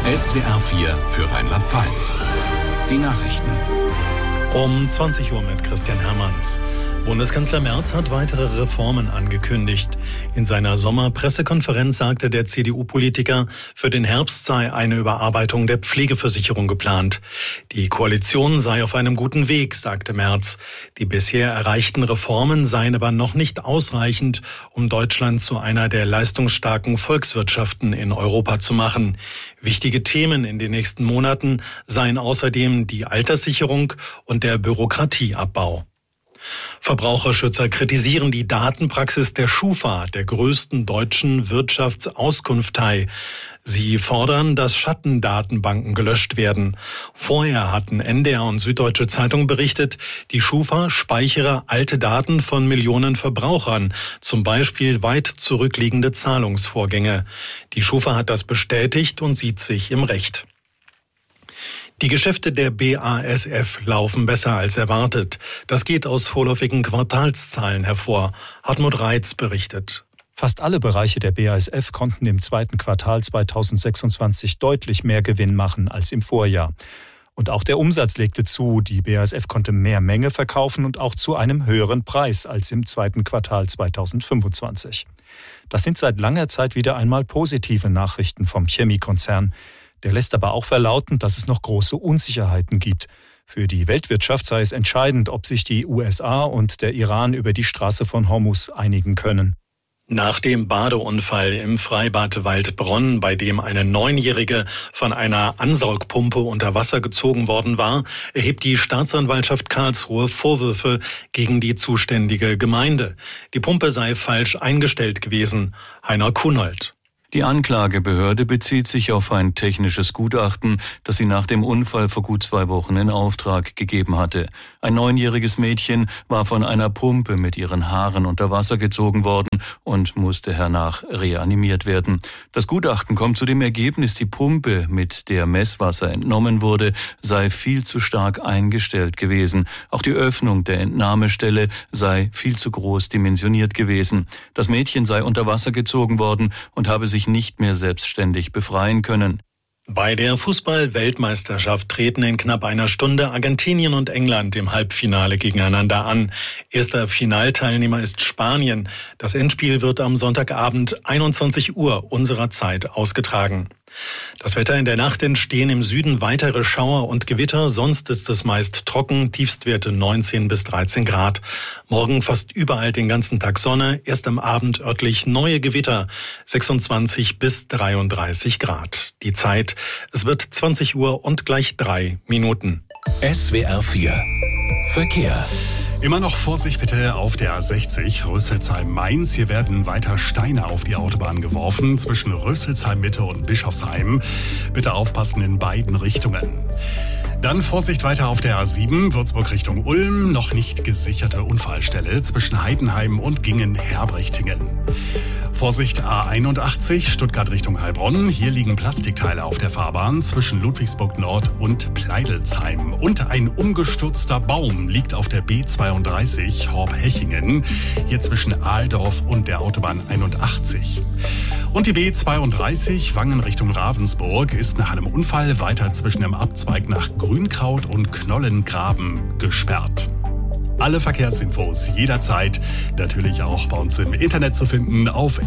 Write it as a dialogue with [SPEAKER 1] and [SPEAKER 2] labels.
[SPEAKER 1] SWR 4 für Rheinland-Pfalz. Die Nachrichten.
[SPEAKER 2] Um 20 Uhr mit Christian Hermanns. Bundeskanzler Merz hat weitere Reformen angekündigt. In seiner Sommerpressekonferenz sagte der CDU-Politiker, für den Herbst sei eine Überarbeitung der Pflegeversicherung geplant. Die Koalition sei auf einem guten Weg, sagte Merz. Die bisher erreichten Reformen seien aber noch nicht ausreichend, um Deutschland zu einer der leistungsstarken Volkswirtschaften in Europa zu machen. Wichtige Themen in den nächsten Monaten seien außerdem die Alterssicherung und der Bürokratieabbau. Verbraucherschützer kritisieren die Datenpraxis der Schufa, der größten deutschen Wirtschaftsauskunftei. Sie fordern, dass Schattendatenbanken gelöscht werden. Vorher hatten NDR und Süddeutsche Zeitung berichtet, die Schufa speichere alte Daten von Millionen Verbrauchern, zum Beispiel weit zurückliegende Zahlungsvorgänge. Die Schufa hat das bestätigt und sieht sich im Recht. Die Geschäfte der BASF laufen besser als erwartet. Das geht aus vorläufigen Quartalszahlen hervor. Hartmut Reitz berichtet.
[SPEAKER 3] Fast alle Bereiche der BASF konnten im zweiten Quartal 2026 deutlich mehr Gewinn machen als im Vorjahr. Und auch der Umsatz legte zu. Die BASF konnte mehr Menge verkaufen und auch zu einem höheren Preis als im zweiten Quartal 2025. Das sind seit langer Zeit wieder einmal positive Nachrichten vom Chemiekonzern. Der lässt aber auch verlauten, dass es noch große Unsicherheiten gibt. Für die Weltwirtschaft sei es entscheidend, ob sich die USA und der Iran über die Straße von Hormuz einigen können.
[SPEAKER 2] Nach dem Badeunfall im Freibad Waldbronn, bei dem eine 9-Jährige von einer Ansaugpumpe unter Wasser gezogen worden war, erhebt die Staatsanwaltschaft Karlsruhe Vorwürfe gegen die zuständige Gemeinde. Die Pumpe sei falsch eingestellt gewesen. Heiner Kunold.
[SPEAKER 4] Die Anklagebehörde bezieht sich auf ein technisches Gutachten, das sie nach dem Unfall vor gut 2 Wochen in Auftrag gegeben hatte. Ein 9-jähriges Mädchen war von einer Pumpe mit ihren Haaren unter Wasser gezogen worden und musste hernach reanimiert werden. Das Gutachten kommt zu dem Ergebnis, die Pumpe, mit der Messwasser entnommen wurde, sei viel zu stark eingestellt gewesen. Auch die Öffnung der Entnahmestelle sei viel zu groß dimensioniert gewesen. Das Mädchen sei unter Wasser gezogen worden und habe sich nicht mehr selbstständig befreien können.
[SPEAKER 2] Bei der Fußball-Weltmeisterschaft treten in knapp einer Stunde Argentinien und England im Halbfinale gegeneinander an. Erster Finalteilnehmer ist Spanien. Das Endspiel wird am Sonntagabend 21 Uhr unserer Zeit ausgetragen. Das Wetter: in der Nacht entstehen im Süden weitere Schauer und Gewitter, sonst ist es meist trocken, Tiefstwerte 19 bis 13 Grad. Morgen fast überall den ganzen Tag Sonne, erst am Abend örtlich neue Gewitter, 26 bis 33 Grad. Die Zeit: es wird 20 Uhr und gleich 3 Minuten.
[SPEAKER 1] SWR 4 Verkehr.
[SPEAKER 5] Immer noch Vorsicht bitte auf der A60 Rüsselsheim-Mainz. Hier werden weiter Steine auf die Autobahn geworfen zwischen Rüsselsheim-Mitte und Bischofsheim. Bitte aufpassen in beiden Richtungen. Dann Vorsicht weiter auf der A7 Würzburg Richtung Ulm. Noch nicht gesicherte Unfallstelle zwischen Heidenheim und Gingen-Herbrechtingen. Vorsicht A81 Stuttgart Richtung Heilbronn. Hier liegen Plastikteile auf der Fahrbahn zwischen Ludwigsburg Nord und Pleidelsheim. Und ein umgestürzter Baum liegt auf der B32 Horb-Hechingen. Hier zwischen Ahldorf und der Autobahn 81. Und die B32 Wangen Richtung Ravensburg ist nach einem Unfall weiter zwischen dem Abzweig nach Grünkraut und Knollengraben gesperrt. Alle Verkehrsinfos jederzeit natürlich auch bei uns im Internet zu finden auf